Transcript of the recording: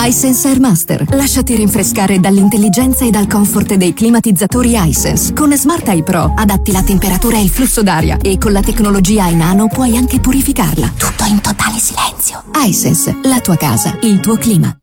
iSense Airmaster. Lasciati rinfrescare dall'intelligenza e dal comfort dei climatizzatori iSense. Con Smart Eye Pro adatti la temperatura e il flusso d'aria e con la tecnologia iNano puoi anche purificarla. Tutto in totale silenzio. iSense, la tua casa, il tuo clima.